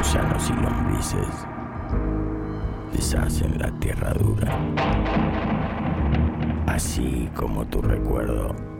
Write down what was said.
gusanos y lombrices deshacen la tierra dura, así como tu recuerdo